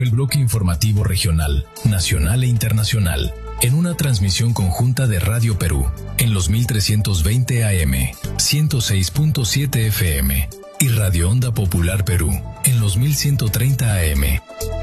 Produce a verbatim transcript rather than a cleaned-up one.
El bloque informativo regional, nacional e internacional, en una transmisión conjunta de Radio Perú, en los mil trescientos veinte A M, ciento seis punto siete F M, y Radio Onda Popular Perú, en los mil ciento treinta A M.